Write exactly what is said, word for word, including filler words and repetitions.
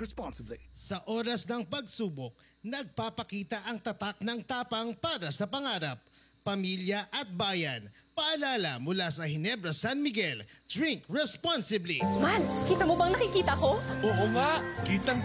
responsibly. Sa oras ng pagsubok, nagpapakita ang tatak ng tapang para sa pangarap, pamilya at bayan. Paalala mula sa Ginebra San Miguel, drink responsibly. Man, kita mo bang nakikita ko? Oo nga, kitang